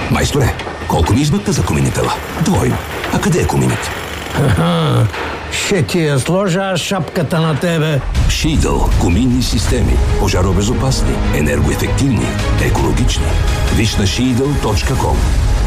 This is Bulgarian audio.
Майсторе, колко ми измъкна за коминитела? Двойно. А къде е коминът? Ще ти я сложа аз шапката на тебе. Шийдъл. Коминни системи. Пожаробезопасни, енергоефективни, екологични. Виж на Шийдъл.com.